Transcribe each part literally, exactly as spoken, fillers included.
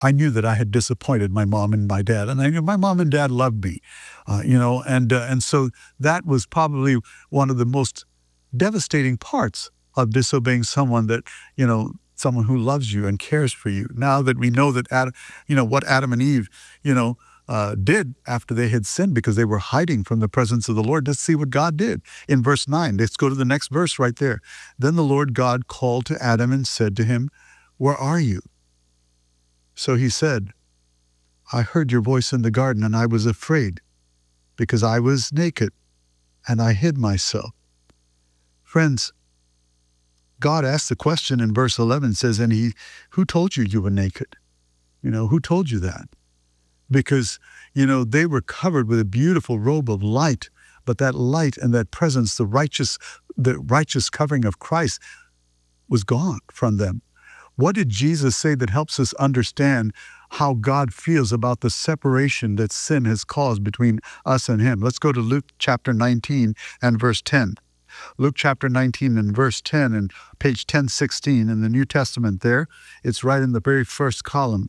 I knew that I had disappointed my mom and my dad, and I knew my mom and dad loved me, uh, you know, and uh, and so that was probably one of the most devastating parts of disobeying someone that, you know, someone who loves you and cares for you. Now that we know that, Adam, you know, what Adam and Eve, you know, uh, did after they had sinned because they were hiding from the presence of the Lord, let's see what God did in verse nine. Let's go to the next verse right there. Then the Lord God called to Adam and said to him, "Where are you?" So he said, "I heard your voice in the garden, and I was afraid, because I was naked, and I hid myself." Friends, God asked the question in verse eleven, says, and he, who told you you were naked? You know, who told you that? Because, you know, they were covered with a beautiful robe of light, but that light and that presence, the righteous, the righteous covering of Christ was gone from them. What did Jesus say that helps us understand how God feels about the separation that sin has caused between us and him? Let's go to Luke chapter nineteen and verse ten. Luke chapter nineteen and verse ten, and page ten sixteen in the New Testament there. It's right in the very first column.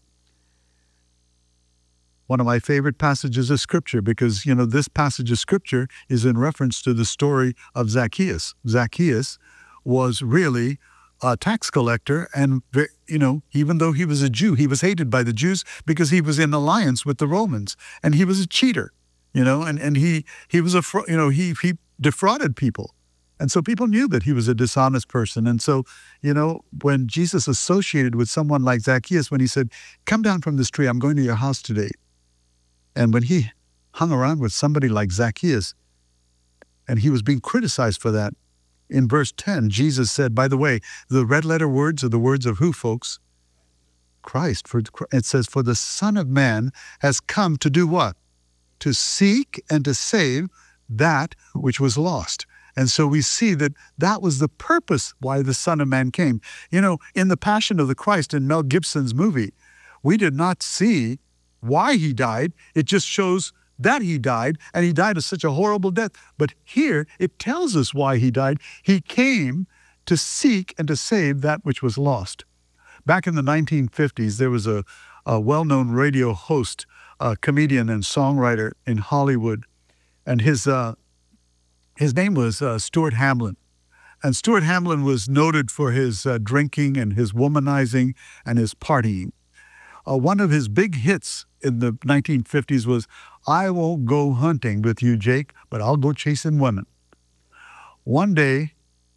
One of my favorite passages of Scripture, because, you know, this passage of Scripture is in reference to the story of Zacchaeus. Zacchaeus was really a tax collector, and, you know, even though he was a Jew, he was hated by the Jews because he was in alliance with the Romans, and he was a cheater, you know, and, and he, he was a, you know, he, he defrauded people. And so people knew that he was a dishonest person. And so, you know, when Jesus associated with someone like Zacchaeus, when he said, "Come down from this tree, I'm going to your house today." And when he hung around with somebody like Zacchaeus, and he was being criticized for that, in verse ten, Jesus said, by the way, the red letter words are the words of who, folks? Christ. For it says, "For the Son of Man has come to do what? To seek and to save that which was lost." And so we see that that was the purpose why the Son of Man came. You know, in The Passion of the Christ, in Mel Gibson's movie, we did not see why he died. It just shows that he died, and he died of such a horrible death. But here, it tells us why he died. He came to seek and to save that which was lost. Back in the nineteen fifties, there was a, a well-known radio host, a comedian and songwriter in Hollywood, and his uh, his name was uh, Stuart Hamlin. And Stuart Hamlin was noted for his uh, drinking and his womanizing and his partying. Uh, one of his big hits in the nineteen fifties was, "I won't go hunting with you, Jake, but I'll go chasing women." One day,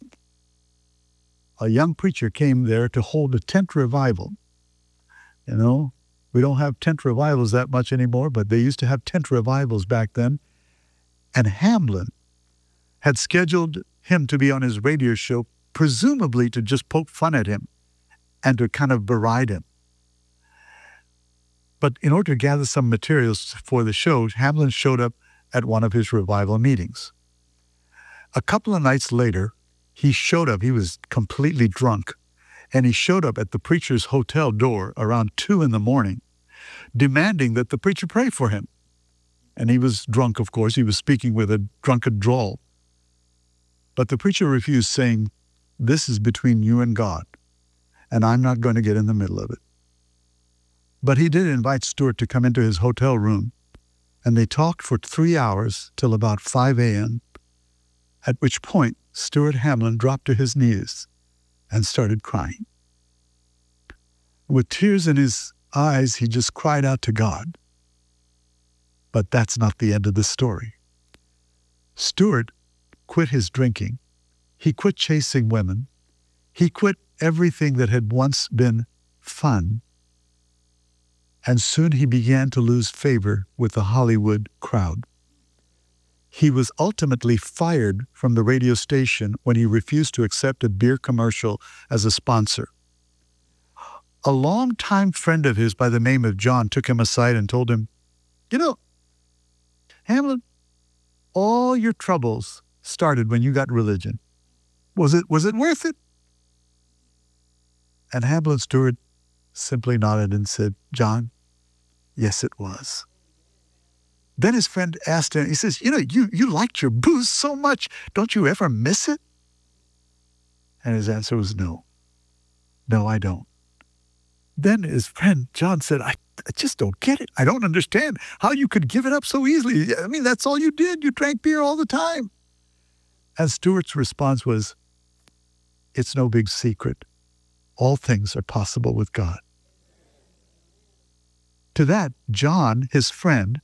a young preacher came there to hold a tent revival. You know, we don't have tent revivals that much anymore, but they used to have tent revivals back then. And Hamlin had scheduled him to be on his radio show, presumably to just poke fun at him and to kind of beride him. But in order to gather some materials for the show, Hamlin showed up at one of his revival meetings. A couple of nights later, he showed up. He was completely drunk, and he showed up at the preacher's hotel door around two in the morning, demanding that the preacher pray for him. And he was drunk, of course. He was speaking with a drunken drawl. But the preacher refused, saying, "This is between you and God, and I'm not going to get in the middle of it." But he did invite Stuart to come into his hotel room, and they talked for three hours till about five a.m., at which point Stuart Hamlin dropped to his knees and started crying. With tears in his eyes, he just cried out to God. But that's not the end of the story. Stuart quit his drinking. He quit chasing women. He quit everything that had once been fun. And soon he began to lose favor with the Hollywood crowd. He was ultimately fired from the radio station when he refused to accept a beer commercial as a sponsor. A longtime friend of his by the name of John took him aside and told him, "You know, Hamlin, all your troubles started when you got religion. Was it, was it worth it?" And Hamlin Stuart simply nodded and said, "John, yes, it was." Then his friend asked him, he says, "You know, you, you liked your booze so much. Don't you ever miss it?" And his answer was no. No, I don't. Then his friend John said, I, I just don't get it. I don't understand how you could give it up so easily. I mean, that's all you did. You drank beer all the time. And Stuart's response was, it's no big secret. All things are possible with God. To that, John, his friend,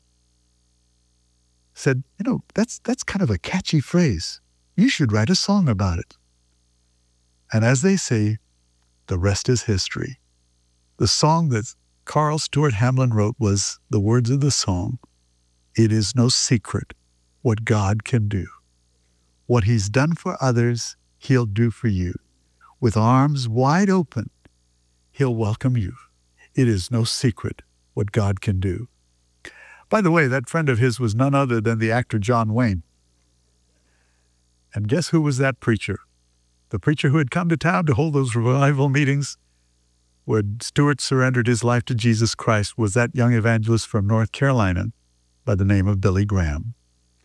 said, you know, that's, that's kind of a catchy phrase. You should write a song about it. And as they say, the rest is history. The song that Carl Stuart Hamlin wrote was the words of the song, "It is no secret what God can do. What he's done for others, he'll do for you. With arms wide open, he'll welcome you. It is no secret what God can do." By the way, that friend of his was none other than the actor John Wayne. And guess who was that preacher? The preacher who had come to town to hold those revival meetings where Stuart surrendered his life to Jesus Christ was that young evangelist from North Carolina by the name of Billy Graham.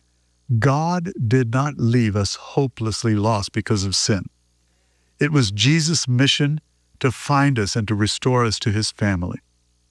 God did not leave us hopelessly lost because of sin. It was Jesus' mission to find us and to restore us to his family.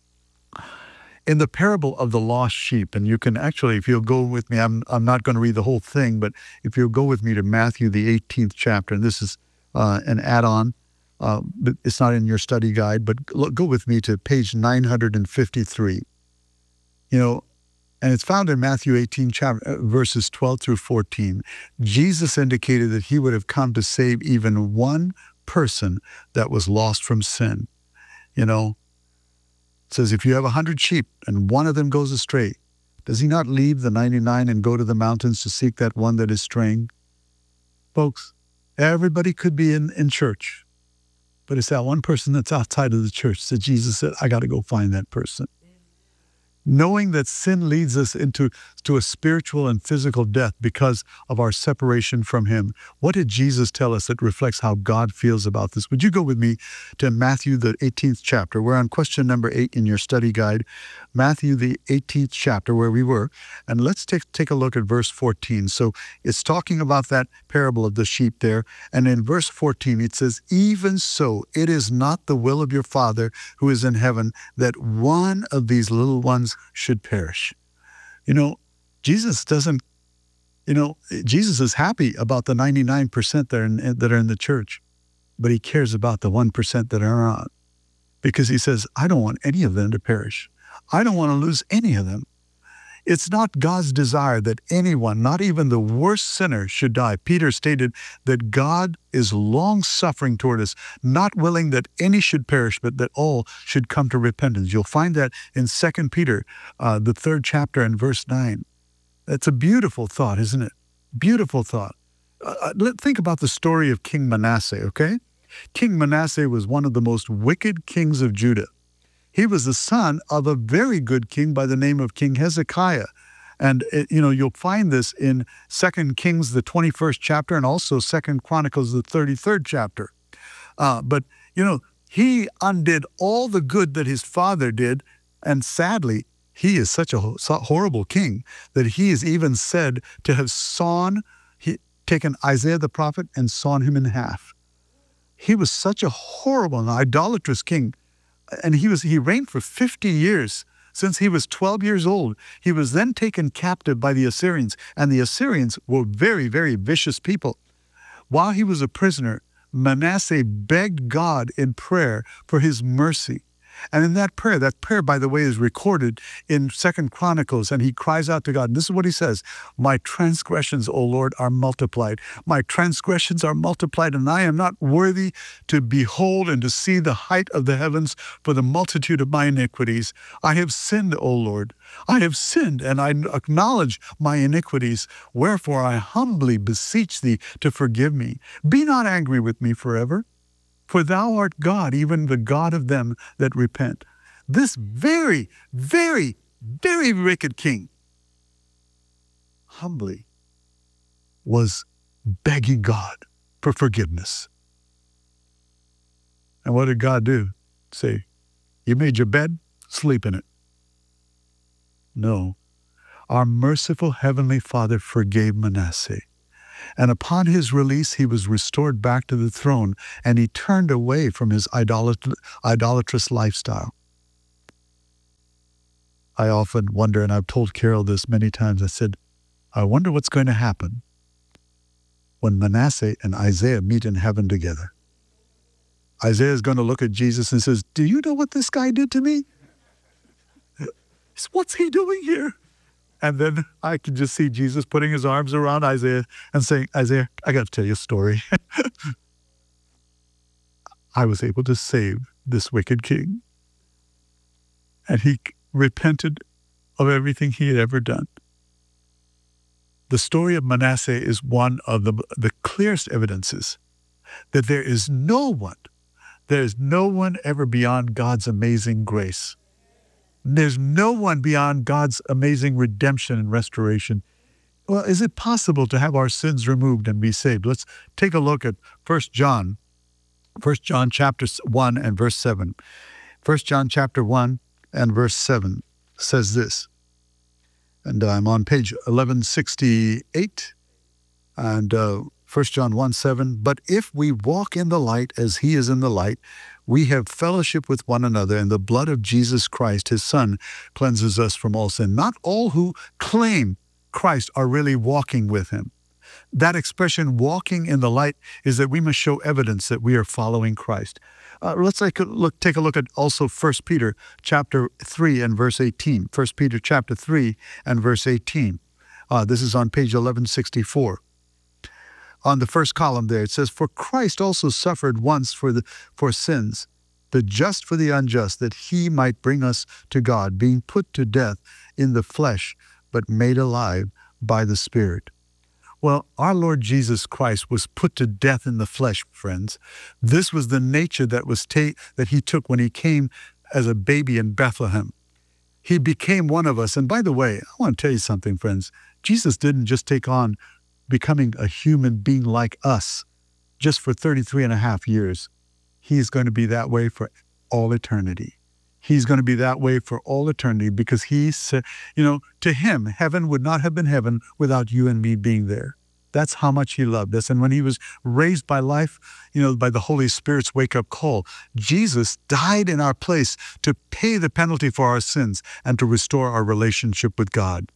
In the parable of the lost sheep, and you can actually, if you'll go with me, I'm, I'm not going to read the whole thing, but if you'll go with me to Matthew, the eighteenth chapter, and this is uh, an add-on, uh, but it's not in your study guide, but look, go with me to page nine hundred fifty-three. You know, and it's found in Matthew eighteen, chapter, verses twelve through fourteen. Jesus indicated that he would have come to save even one person that was lost from sin. You know, it says, if you have a hundred sheep and one of them goes astray, does he not leave the ninety-nine and go to the mountains to seek that one that is straying? Folks, everybody could be in, in church, but it's that one person that's outside of the church that Jesus said, I got to go find that person. Knowing that sin leads us into to a spiritual and physical death because of our separation from him. What did Jesus tell us that reflects how God feels about this? Would you go with me to Matthew, the eighteenth chapter? We're on question number eight in your study guide. Matthew, the eighteenth chapter, where we were. And let's take, take a look at verse fourteen. So it's talking about that parable of the sheep there. And in verse fourteen, it says, even so, it is not the will of your Father who is in heaven that one of these little ones should perish. You know, Jesus doesn't, you know, Jesus is happy about the ninety-nine percent that are in, that are in the church, but he cares about the one percent that are not. Because he says, I don't want any of them to perish. I don't want to lose any of them. It's not God's desire that anyone, not even the worst sinner, should die. Peter stated that God is long-suffering toward us, not willing that any should perish, but that all should come to repentance. You'll find that in Second Peter, uh, the third chapter and verse nine. That's a beautiful thought, isn't it? Beautiful thought. Uh, let, think about the story of King Manasseh, okay? King Manasseh was one of the most wicked kings of Judah. He was the son of a very good king by the name of King Hezekiah. And, it, you know, you'll find this in Second Kings, the twenty-first chapter, and also Second Chronicles, the thirty-third chapter. Uh, but, you know, he undid all the good that his father did, and sadly, he is such a horrible king that he is even said to have sawn, he, taken Isaiah the prophet and sawn him in half. He was such a horrible and idolatrous king. And he was he reigned for fifty years, since he was twelve years old. He was then taken captive by the Assyrians, and the Assyrians were very, very vicious people. While he was a prisoner, Manasseh begged God in prayer for his mercy. And in that prayer, that prayer, by the way, is recorded in Second Chronicles, and he cries out to God. And this is what he says, my transgressions, O Lord, are multiplied. My transgressions are multiplied, and I am not worthy to behold and to see the height of the heavens for the multitude of my iniquities. I have sinned, O Lord. I have sinned, and I acknowledge my iniquities. Wherefore I humbly beseech thee to forgive me. Be not angry with me forever. For thou art God, even the God of them that repent. This very, very, very wicked king humbly was begging God for forgiveness. And what did God do? Say, you made your bed, sleep in it. No. Our merciful Heavenly Father forgave Manasseh. And upon his release, he was restored back to the throne, and he turned away from his idolat- idolatrous lifestyle. I often wonder, and I've told Carol this many times, I said, I wonder what's going to happen when Manasseh and Isaiah meet in heaven together. Isaiah is going to look at Jesus and says, do you know what this guy did to me? What's he doing here? And then I can just see Jesus putting his arms around Isaiah and saying, Isaiah, I got to tell you a story. I was able to save this wicked king. And he repented of everything he had ever done. The story of Manasseh is one of the, the clearest evidences that there is no one, there is no one ever beyond God's amazing grace. There's no one beyond God's amazing redemption and restoration. Well, is it possible to have our sins removed and be saved? Let's take a look at First John, First John chapter one and verse seven. First John chapter one and verse seven says this, and I'm on page eleven sixty-eight, and uh, First John one seven, but if we walk in the light as he is in the light, we have fellowship with one another, and the blood of Jesus Christ, his Son, cleanses us from all sin. Not all who claim Christ are really walking with him. That expression, walking in the light, is that we must show evidence that we are following Christ. Uh, let's take a look, take a look at also First Peter chapter three and verse eighteen. First Peter chapter three and verse eighteen. Uh, this is on page eleven sixty-four. On the first column there, it says, for Christ also suffered once for the for sins, the just for the unjust, that he might bring us to God, being put to death in the flesh, but made alive by the Spirit. Well, our Lord Jesus Christ was put to death in the flesh, friends. This was the nature that was ta- that he took when he came as a baby in Bethlehem. He became one of us. And by the way, I want to tell you something, friends. Jesus didn't just take on becoming a human being like us just for thirty-three and a half years. He's going to be that way for all eternity. He's going to be that way for all eternity because he said, you know, to him, heaven would not have been heaven without you and me being there. That's how much he loved us. And when he was raised by life, you know, by the Holy Spirit's wake-up call, Jesus died in our place to pay the penalty for our sins and to restore our relationship with God.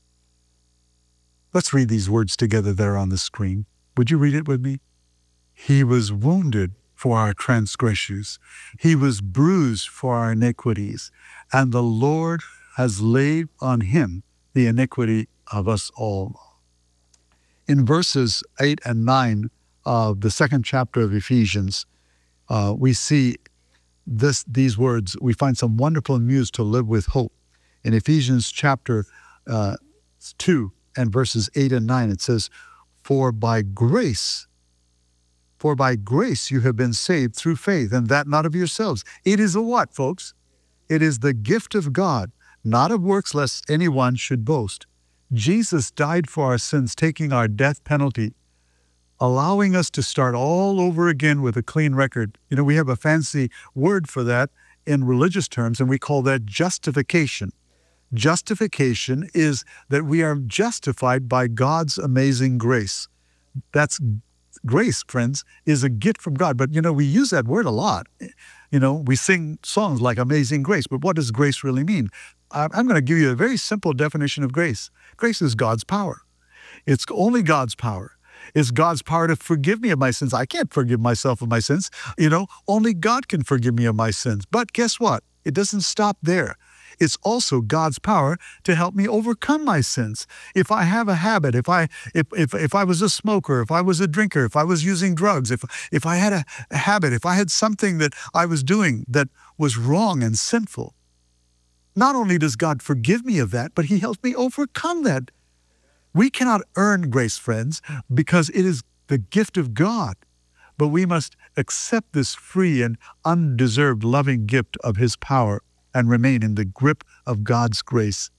Let's read these words together there on the screen. Would you read it with me? He was wounded for our transgressions. He was bruised for our iniquities. And the Lord has laid on him the iniquity of us all. In verses eight and nine of the second chapter of Ephesians, uh, we see this, these words. We find some wonderful news to live with hope. In Ephesians chapter uh, two, and verses eight and nine, it says, For by grace, for by grace you have been saved through faith, and that not of yourselves. It is a what, folks? It is the gift of God, not of works, lest anyone should boast. Jesus died for our sins, taking our death penalty, allowing us to start all over again with a clean record. You know, we have a fancy word for that in religious terms, and we call that justification. Justification is that we are justified by God's amazing grace. That's grace, friends, is a gift from God. But, you know, we use that word a lot. You know, we sing songs like Amazing Grace, but what does grace really mean? I'm going to give you a very simple definition of grace. Grace is God's power. It's only God's power. It's God's power to forgive me of my sins. I can't forgive myself of my sins. You know, only God can forgive me of my sins. But guess what? It doesn't stop there. It's also God's power to help me overcome my sins. If I have a habit, if I if if, if I was a smoker, if I was a drinker, if I was using drugs, if if I had a, a habit, if I had something that I was doing that was wrong and sinful, not only does God forgive me of that, but he helps me overcome that. We cannot earn grace, friends, because it is the gift of God. But we must accept this free and undeserved loving gift of his power and remain in the grip of God's grace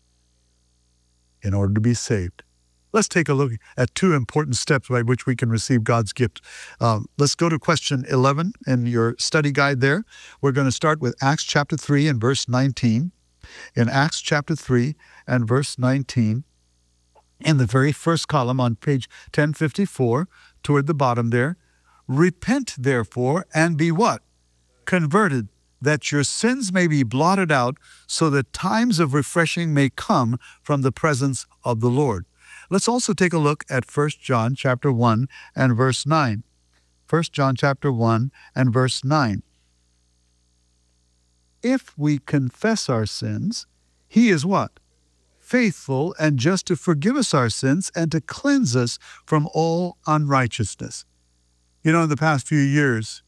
in order to be saved. Let's take a look at two important steps by which we can receive God's gift. Um, let's go to question eleven in your study guide there. We're going to start with Acts chapter three and verse nineteen. In Acts chapter three and verse nineteen, in the very first column on page ten fifty-four, toward the bottom there, repent therefore and be what? Converted, that your sins may be blotted out, so that times of refreshing may come from the presence of the Lord. Let's also take a look at First John chapter one and verse nine. First John chapter one and verse nine. If we confess our sins, he is what? Faithful and just to forgive us our sins and to cleanse us from all unrighteousness. You know, in the past few years,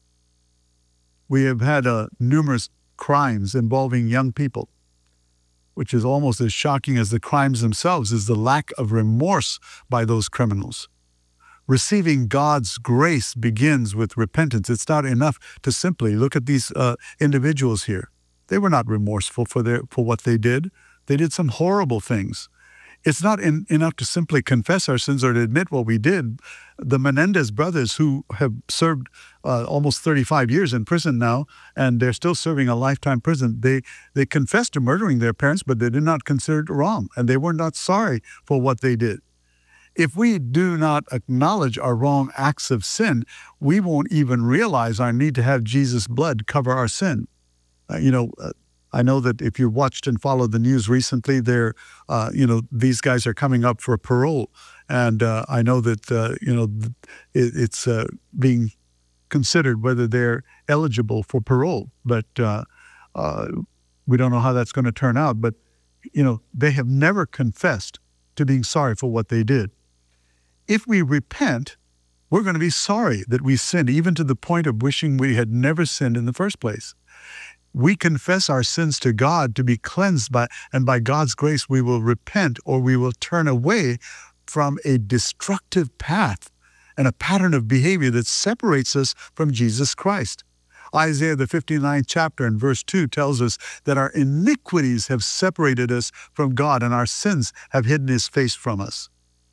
we have had uh, numerous crimes involving young people, which is almost as shocking as the crimes themselves, is the lack of remorse by those criminals. Receiving God's grace begins with repentance. It's not enough to simply look at these uh, individuals here. They were not remorseful for their for what they did. They did some horrible things. It's not in, enough to simply confess our sins or to admit what we did. The Menendez brothers, who have served uh, almost thirty-five years in prison now, and they're still serving a lifetime prison, they, they confessed to murdering their parents, but they did not consider it wrong, and they were not sorry for what they did. If we do not acknowledge our wrong acts of sin, we won't even realize our need to have Jesus' blood cover our sin. Uh, you know, uh, I know that if you watched and followed the news recently, they're, uh, you know, these guys are coming up for parole. And uh, I know that, uh, you know, it, it's uh, being considered whether they're eligible for parole. But uh, uh, we don't know how that's going to turn out. But, you know, they have never confessed to being sorry for what they did. If we repent, we're going to be sorry that we sinned, even to the point of wishing we had never sinned in the first place. We confess our sins to God to be cleansed by, and by God's grace we will repent, or we will turn away from a destructive path and a pattern of behavior that separates us from Jesus Christ. Isaiah, the fifty-ninth chapter and verse two tells us that our iniquities have separated us from God and our sins have hidden his face from us.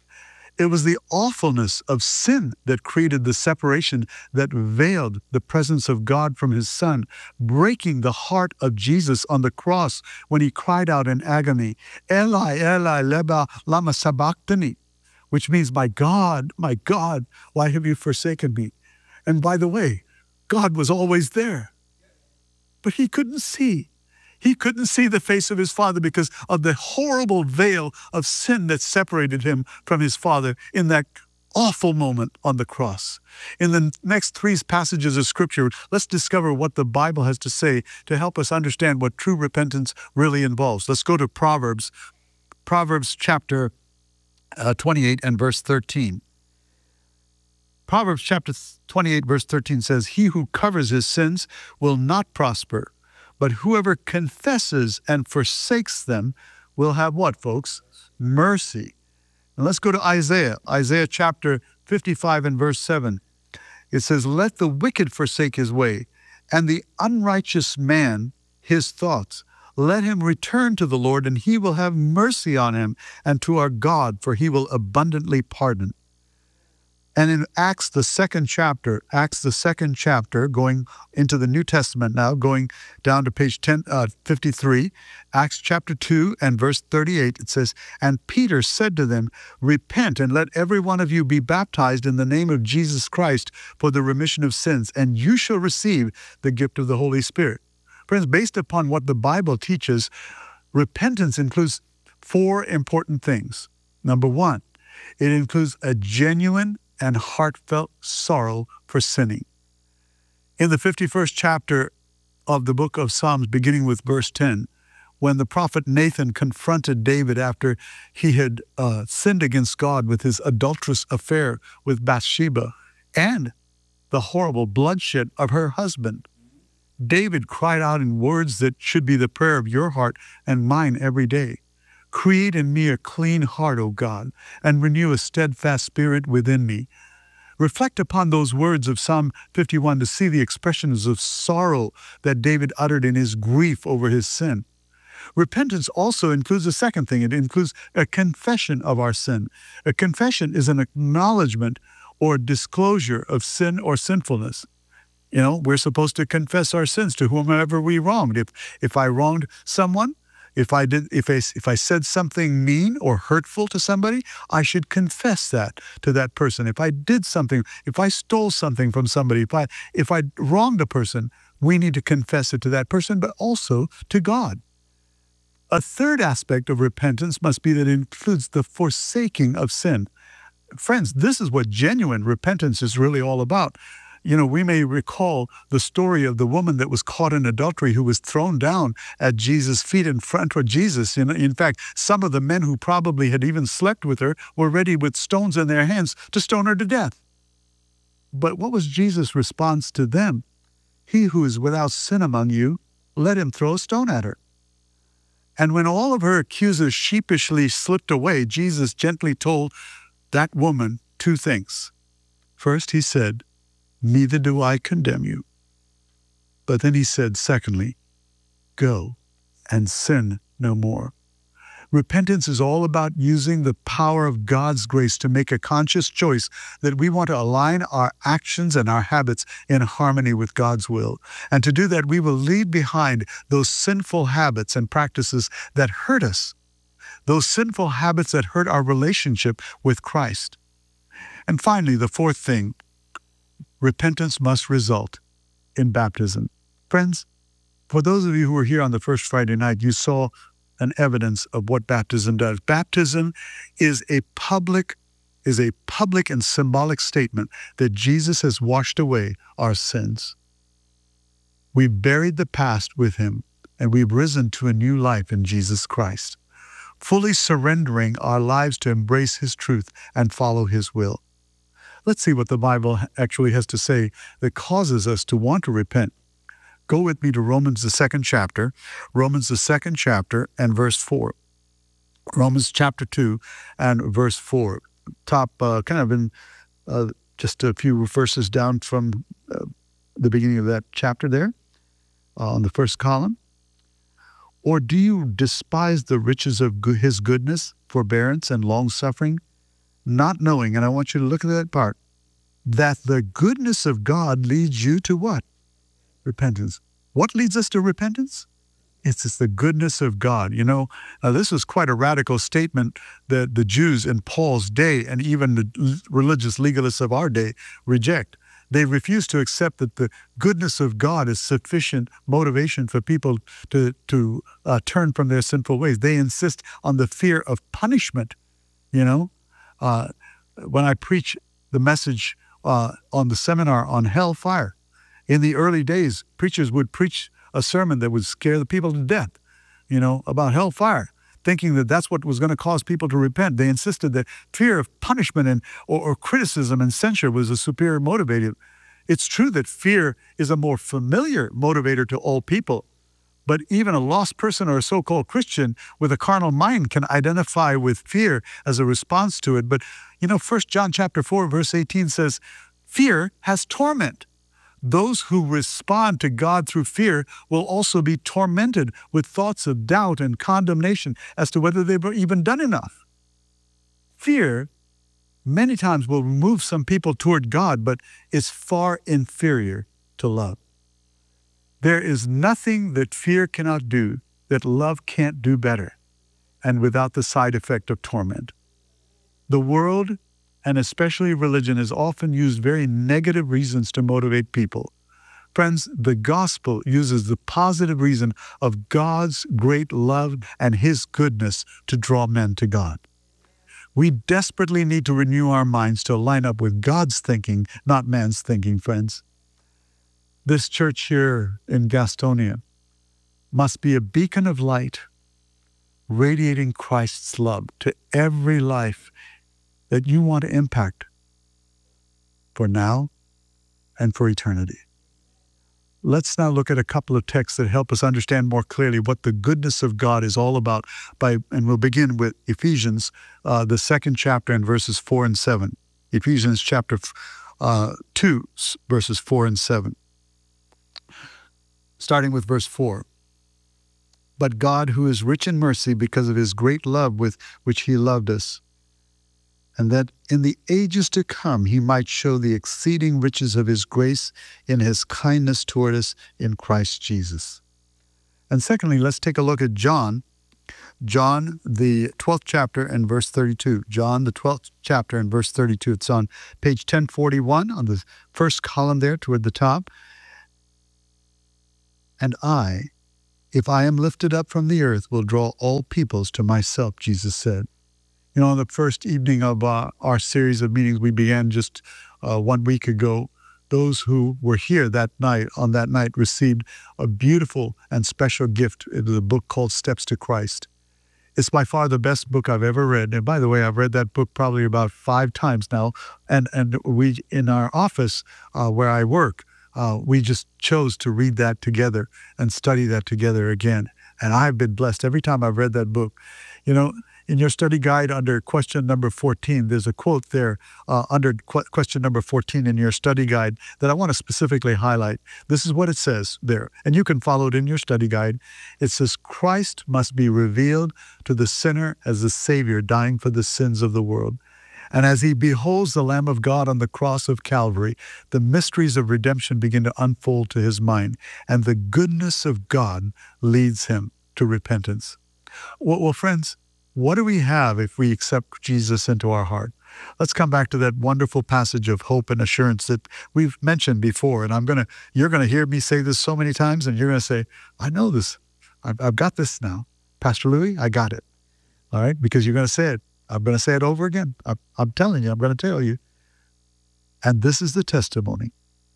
It was the awfulness of sin that created the separation that veiled the presence of God from his Son, breaking the heart of Jesus on the cross when he cried out in agony, Eli, Eli, leba lama sabachthani, which means, my God, my God, why have you forsaken me? And by the way, God was always there, but he couldn't see. He couldn't see the face of his Father because of the horrible veil of sin that separated him from his Father in that awful moment on the cross. In the next three passages of Scripture, let's discover what the Bible has to say to help us understand what true repentance really involves. Let's go to Proverbs, Proverbs chapter uh, twenty-eight and verse thirteen. Proverbs chapter twenty-eight, verse thirteen says, he who covers his sins will not prosper, but whoever confesses and forsakes them will have what, folks? Mercy. And let's go to Isaiah, Isaiah chapter fifty-five and verse seven. It says, let the wicked forsake his way, and the unrighteous man his thoughts. Let him return to the Lord, and he will have mercy on him, and to our God, for he will abundantly pardon. And in Acts, the second chapter, Acts, the second chapter, going into the New Testament now, going down to page ten, uh, fifty-three, Acts chapter two and verse thirty-eight, it says, and Peter said to them, repent and let every one of you be baptized in the name of Jesus Christ for the remission of sins, and you shall receive the gift of the Holy Spirit. Friends, based upon what the Bible teaches, repentance includes four important things. Number one, it includes a genuine and heartfelt sorrow for sinning. In the fifty-first chapter of the book of Psalms, beginning with verse ten, when the prophet Nathan confronted David after he had uh, sinned against God with his adulterous affair with Bathsheba and the horrible bloodshed of her husband, David cried out in words that should be the prayer of your heart and mine every day. Create in me a clean heart, O God, and renew a steadfast spirit within me. Reflect upon those words of Psalm fifty-one to see the expressions of sorrow that David uttered in his grief over his sin. Repentance also includes a second thing. It includes a confession of our sin. A confession is an acknowledgement or disclosure of sin or sinfulness. You know, we're supposed to confess our sins to whomever we wronged. If, if I wronged someone, If I did, if I, if I said something mean or hurtful to somebody, I should confess that to that person. If I did something, if I stole something from somebody, if I, if I wronged a person, we need to confess it to that person, but also to God. A third aspect of repentance must be that it includes the forsaking of sin. Friends, this is what genuine repentance is really all about. You know, we may recall the story of the woman that was caught in adultery who was thrown down at Jesus' feet in front of Jesus. In, in fact, some of the men who probably had even slept with her were ready with stones in their hands to stone her to death. But what was Jesus' response to them? He who is without sin among you, let him throw a stone at her. And when all of her accusers sheepishly slipped away, Jesus gently told that woman two things. First, he said, neither do I condemn you. But then he said, secondly, go and sin no more. Repentance is all about using the power of God's grace to make a conscious choice that we want to align our actions and our habits in harmony with God's will. And to do that, we will leave behind those sinful habits and practices that hurt us, those sinful habits that hurt our relationship with Christ. And finally, the fourth thing, repentance must result in baptism. Friends, for those of you who were here on the first Friday night, you saw an evidence of what baptism does. Baptism is a public, is a public and symbolic statement that Jesus has washed away our sins. We've buried the past with him, and we've risen to a new life in Jesus Christ, fully surrendering our lives to embrace his truth and follow his will. Let's see what the Bible actually has to say that causes us to want to repent. Go with me to Romans, the second chapter, Romans, the second chapter, and verse four. Romans chapter two and verse four. Top, uh, kind of in uh, just a few verses down from uh, the beginning of that chapter there, uh, on the first column. Or do you despise the riches of go- his goodness, forbearance, and long-suffering, not knowing, and I want you to look at that part, that the goodness of God leads you to what? Repentance. What leads us to repentance? It's, it's the goodness of God. You know, now this was quite a radical statement that the Jews in Paul's day and even the religious legalists of our day reject. They refuse to accept that the goodness of God is sufficient motivation for people to, to uh, turn from their sinful ways. They insist on the fear of punishment. You know, uh, when I preach the message uh, on the seminar on hellfire, in the early days, preachers would preach a sermon that would scare the people to death, you know, about hellfire, thinking that that's what was going to cause people to repent. They insisted that fear of punishment and or, or criticism and censure was a superior motivator. It's true that fear is a more familiar motivator to all people, but even a lost person or a so-called Christian with a carnal mind can identify with fear as a response to it. But, you know, First John chapter four, verse eighteen says, fear has torment. Those who respond to God through fear will also be tormented with thoughts of doubt and condemnation as to whether they've even done enough. Fear many times will move some people toward God, but is far inferior to love. There is nothing that fear cannot do that love can't do better, and without the side effect of torment. The world, and especially religion, has often used very negative reasons to motivate people. Friends, the gospel uses the positive reason of God's great love and his goodness to draw men to God. We desperately need to renew our minds to line up with God's thinking, not man's thinking, friends. This church here in Gastonia must be a beacon of light, radiating Christ's love to every life that you want to impact for now and for eternity. Let's now look at a couple of texts that help us understand more clearly what the goodness of God is all about. By, and we'll begin with Ephesians, uh, the second chapter, and verses four and seven. Ephesians chapter uh, two, verses four and seven. Starting with verse four. But God, who is rich in mercy because of his great love with which he loved us, and that in the ages to come he might show the exceeding riches of his grace in his kindness toward us in Christ Jesus. And secondly, let's take a look at John John, the twelfth chapter and verse thirty-two. John, the twelfth chapter and verse thirty-two. It's on page ten forty-one on the first column there toward the top. And I, if I am lifted up from the earth, will draw all peoples to myself, Jesus said. You know, on the first evening of uh, our series of meetings we began just uh, one week ago, those who were here that night, on that night, received a beautiful and special gift. It is a book called Steps to Christ. It's by far the best book I've ever read. And by the way, I've read that book probably about five times now. And and we, in our office uh, where I work, uh, we just chose to read that together and study that together again. And I've been blessed every time I've read that book. You know, in your study guide under question number fourteen, there's a quote there uh, under qu- question number fourteen in your study guide that I want to specifically highlight. This is what it says there, and you can follow it in your study guide. It says, Christ must be revealed to the sinner as the Savior dying for the sins of the world. And as he beholds the Lamb of God on the cross of Calvary, the mysteries of redemption begin to unfold to his mind, and the goodness of God leads him to repentance. Well, well friends, what do we have if we accept Jesus into our heart? Let's come back to that wonderful passage of hope and assurance that we've mentioned before. And I'm gonna, you're gonna hear me say this so many times, and you're gonna say, "I know this. I've, I've got this now, Pastor Louis. I got it." All right, because you're gonna say it. I'm gonna say it over again. I'm, I'm telling you. I'm gonna tell you. And this is the testimony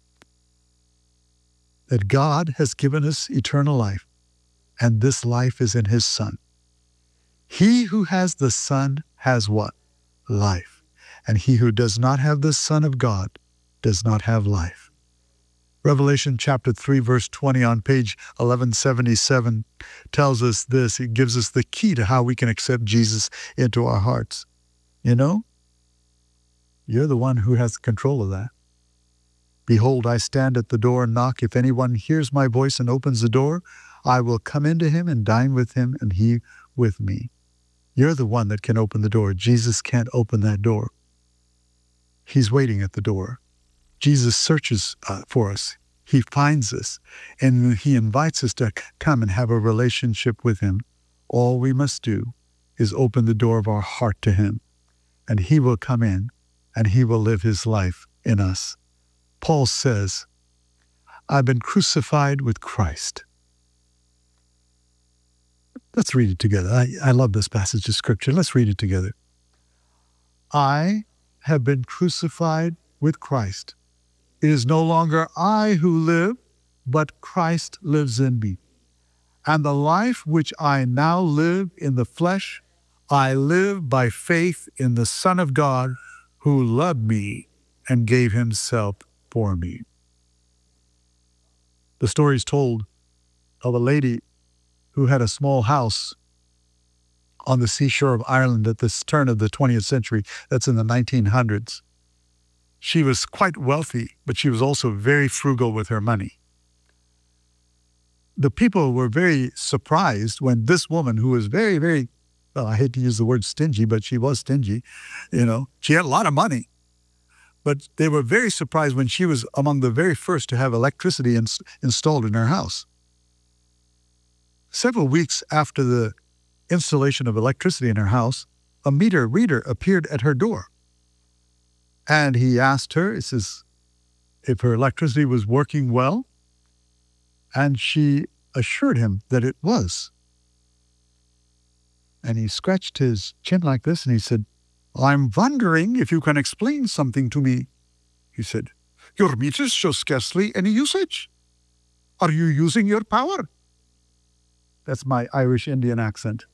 that God has given us eternal life, and this life is in His Son. He who has the Son has what? Life. And he who does not have the Son of God does not have life. Revelation chapter three, verse twenty on page eleven seventy-seven tells us this. It gives us the key to how we can accept Jesus into our hearts. You know, you're the one who has control of that. Behold, I stand at the door and knock. If anyone hears my voice and opens the door, I will come into him and dine with him and he with me. You're the one that can open the door. Jesus can't open that door. He's waiting at the door. Jesus searches uh, for us. He finds us, and he invites us to come and have a relationship with him. All we must do is open the door of our heart to him, and he will come in, and he will live his life in us. Paul says, I've been crucified with Christ. Let's read it together. I, I love this passage of Scripture. Let's read it together. I have been crucified with Christ. It is no longer I who live, but Christ lives in me. And the life which I now live in the flesh, I live by faith in the Son of God, who loved me and gave himself for me. The story is told of a lady who had a small house on the seashore of Ireland at the turn of the twentieth century. That's in the nineteen hundreds. She was quite wealthy, but she was also very frugal with her money. The people were very surprised when this woman, who was very, very, well, I hate to use the word stingy, but she was stingy, you know, she had a lot of money. But they were very surprised when she was among the very first to have electricity ins- installed in her house. Several weeks after the installation of electricity in her house, a meter reader appeared at her door. And he asked her, it says, if her electricity was working well, and she assured him that it was. And he scratched his chin like this, and he said, I'm wondering if you can explain something to me. He said, your meters show scarcely any usage. Are you using your power? That's my Irish Indian accent.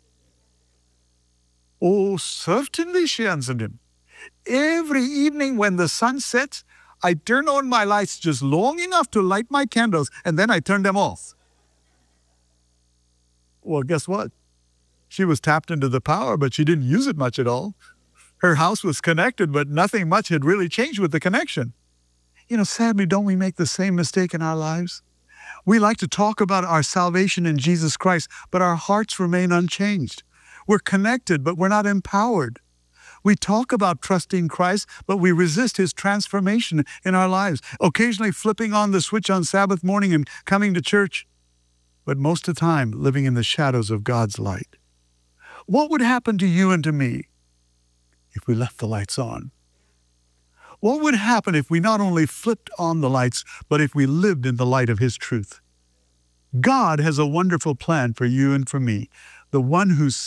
Oh, certainly, she answered him. Every evening when the sun sets, I turn on my lights just long enough to light my candles, and then I turn them off. Well, guess what? She was tapped into the power, but she didn't use it much at all. Her house was connected, but nothing much had really changed with the connection. You know, sadly, don't we make the same mistake in our lives? We like to talk about our salvation in Jesus Christ, but our hearts remain unchanged. We're connected, but we're not empowered. We talk about trusting Christ, but we resist his transformation in our lives, occasionally flipping on the switch on Sabbath morning and coming to church, but most of the time living in the shadows of God's light. What would happen to you and to me if we left the lights on? What would happen if we not only flipped on the lights, but if we lived in the light of His truth? God has a wonderful plan for you and for me, the one who